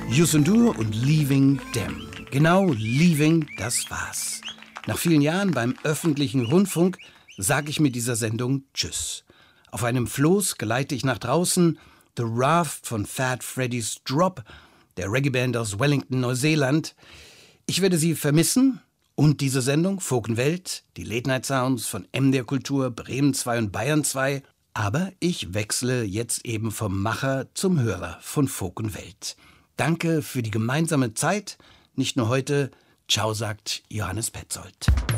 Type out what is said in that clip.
Yusundur und Leaving Them. Genau, Leaving, das war's. Nach vielen Jahren beim öffentlichen Rundfunk sage ich mit dieser Sendung Tschüss. Auf einem Floß geleite ich nach draußen The Raft von Fat Freddy's Drop, der Reggae-Band aus Wellington, Neuseeland. Ich werde Sie vermissen und diese Sendung, Folk & Welt, die Late-Night-Sounds von MDR Kultur, Bremen 2 und Bayern 2. Aber ich wechsle jetzt eben vom Macher zum Hörer von Folk & Welt. Danke für die gemeinsame Zeit, nicht nur heute. Ciao, sagt Johannes Petzold.